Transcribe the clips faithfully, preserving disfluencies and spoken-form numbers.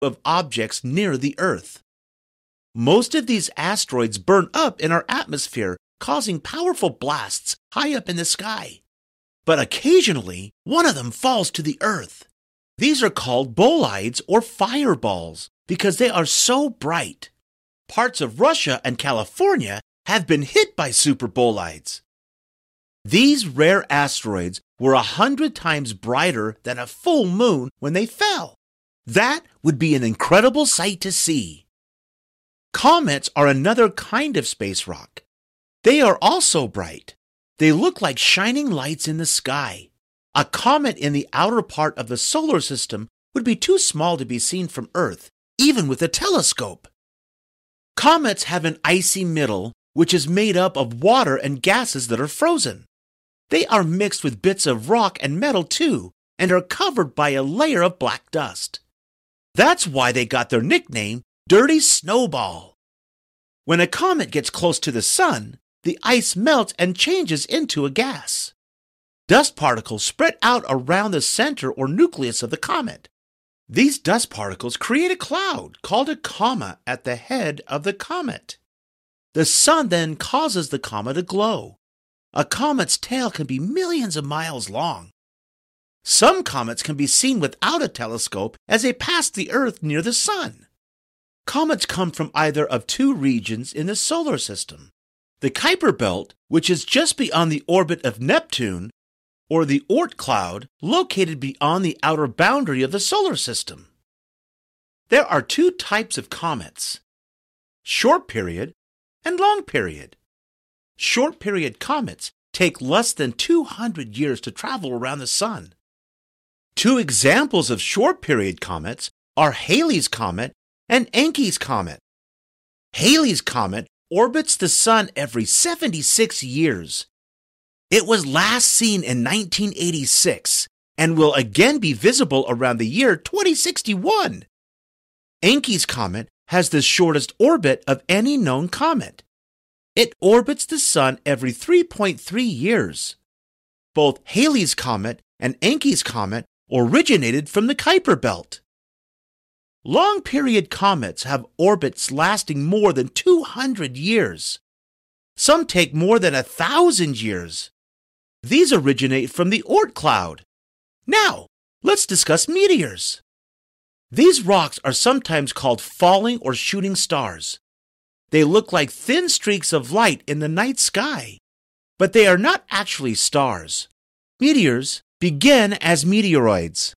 of objects near the Earth. Most of these asteroids burn up in our atmosphere, causing powerful blasts high up in the sky. But occasionally, one of them falls to the Earth. These are called bolides or fireballs because they are so bright. Parts of Russia and California have been hit by super bolides. These rare asteroids were a hundred times brighter than a full moon when they fell. That would be an incredible sight to see. Comets are another kind of space rock. They are also bright. They look like shining lights in the sky. A comet in the outer part of the solar system would be too small to be seen from Earth, even with a telescope. Comets have an icy middle, which is made up of water and gases that are frozen. They are mixed with bits of rock and metal too, and are covered by a layer of black dust. That's why they got their nickname, Dirty Snowball. When a comet gets close to the sun, the ice melts and changes into a gas. Dust particles spread out around the center or nucleus of the comet. These dust particles create a cloud called a coma at the head of the comet. The sun then causes the comet to glow. A comet's tail can be millions of miles long. Some comets can be seen without a telescope as they pass the Earth near the sun. Comets come from either of two regions in the solar system. The Kuiper Belt, which is just beyond the orbit of Neptune, or the Oort cloud, located beyond the outer boundary of the solar system. There are two types of comets, short period and long period. Short period comets take less than two hundred years to travel around the sun. Two examples of short period comets are Halley's Comet and Encke's Comet. Halley's Comet orbits the sun every seventy-six years. It was last seen in nineteen eighty-six and will again be visible around the year twenty sixty-one. Encke's Comet has the shortest orbit of any known comet. It orbits the sun every three point three years. Both Halley's Comet and Encke's Comet originated from the Kuiper Belt. Long-period comets have orbits lasting more than two hundred years. Some take more than a thousand years. These originate from the Oort cloud. Now, let's discuss meteors. These rocks are sometimes called falling or shooting stars. They look like thin streaks of light in the night sky, but they are not actually stars. Meteors begin as meteoroids.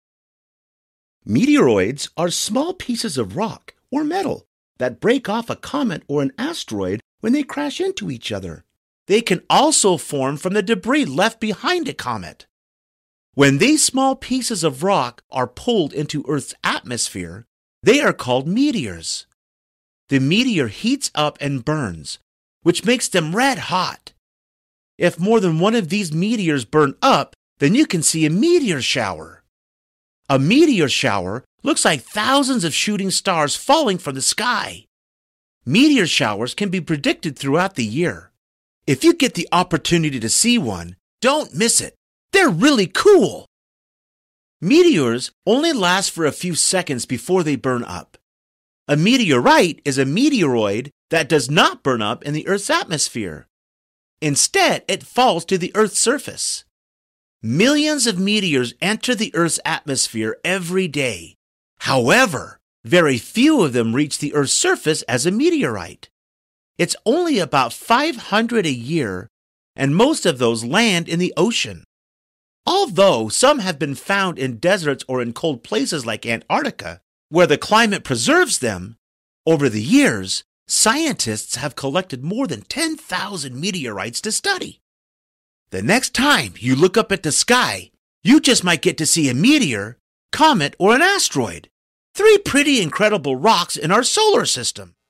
Meteoroids are small pieces of rock or metal that break off a comet or an asteroid when they crash into each other. They can also form from the debris left behind a comet. When these small pieces of rock are pulled into Earth's atmosphere, they are called meteors. The meteor heats up and burns, which makes them red hot. If more than one of these meteors burn up, then you can see a meteor shower. A meteor shower looks like thousands of shooting stars falling from the sky. Meteor showers can be predicted throughout the year. If you get the opportunity to see one, don't miss it. They're really cool. Meteors only last for a few seconds before they burn up. A meteorite is a meteoroid that does not burn up in the Earth's atmosphere. Instead, it falls to the Earth's surface. Millions of meteors enter the Earth's atmosphere every day. However, very few of them reach the Earth's surface as a meteorite. It's only about five hundred a year, and most of those land in the ocean. Although some have been found in deserts or in cold places like Antarctica, where the climate preserves them, over the years, scientists have collected more than ten thousand meteorites to study. The next time you look up at the sky, you just might get to see a meteor, comet, or an asteroid. Three pretty incredible rocks in our solar system.